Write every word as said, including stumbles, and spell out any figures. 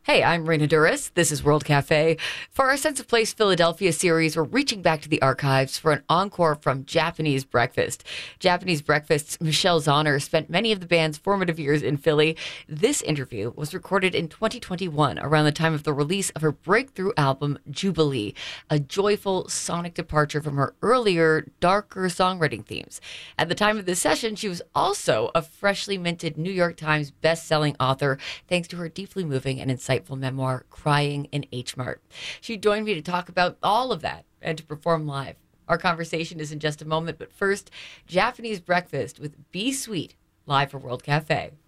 Hey, I'm Raina Duras. This is World Cafe. For our Sense of Place Philadelphia series, we're reaching back to the archives for an encore from Japanese Breakfast. Japanese Breakfast's Michelle Zauner spent many of the band's formative years in Philly. This interview was recorded in twenty twenty-one, around the time of the release of her breakthrough album, Jubilee, a joyful sonic departure from her earlier, darker songwriting themes. At the time of this session, she was also a freshly minted New York Times best-selling author, thanks to her deeply moving and insightful memoir, Crying in H Mart. She joined me to talk about all of that and to perform live. Our conversation is in just a moment, but first, Japanese Breakfast with Be Sweet, live for World Cafe.